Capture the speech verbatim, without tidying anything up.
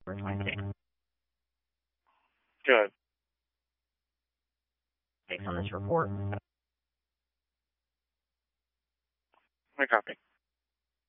twenty-six. Good. Based on this report. I copy.